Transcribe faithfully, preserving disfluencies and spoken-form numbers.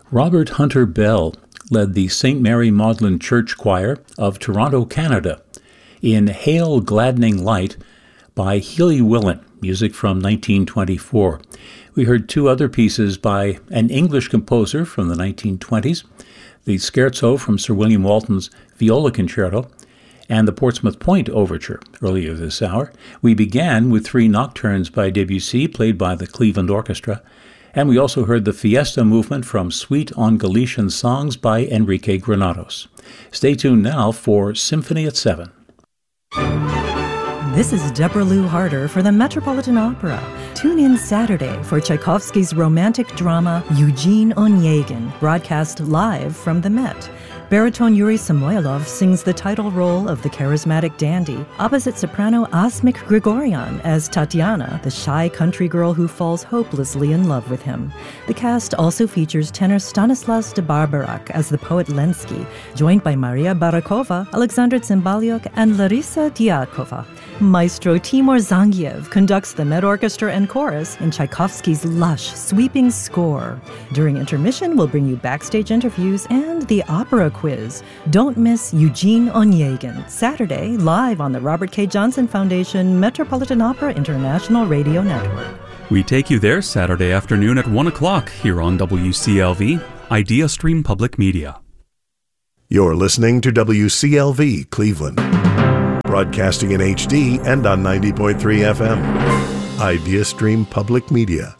Robert Hunter Bell led the Saint Mary Magdalene Church Choir of Toronto, Canada, in Hail Gladdening Light by Healy Willan, music from nineteen twenty-four. We heard two other pieces by an English composer from the nineteen twenties, the Scherzo from Sir William Walton's Viola Concerto, and the Portsmouth Point Overture earlier this hour. We began with three nocturnes by Debussy, played by the Cleveland Orchestra, and we also heard the Fiesta movement from Suite on Galician Songs by Enrique Granados. Stay tuned now for Symphony at seven. This is Deborah Lou Harder for the Metropolitan Opera. Tune in Saturday for Tchaikovsky's romantic drama Eugene Onegin, broadcast live from the Met. Baritone Yuri Samoylov sings the title role of the charismatic dandy, opposite soprano Asmik Grigoryan as Tatiana, the shy country girl who falls hopelessly in love with him. The cast also features tenor Stanislas de Barbarac as the poet Lenski, joined by Maria Barakova, Alexander Tsymbaliuk, and Larisa Diakova. Maestro Timur Zangiev conducts the Met Orchestra and chorus in Tchaikovsky's lush, sweeping score. During intermission, we'll bring you backstage interviews and the opera quiz. Don't miss Eugene Onegin, Saturday, live on the Robert K. Johnson Foundation Metropolitan Opera International Radio Network. We take you there Saturday afternoon at one o'clock here on W C L V, Idea Stream Public Media. You're listening to W C L V Cleveland, broadcasting in H D and on ninety point three F M. Idea Stream Public Media.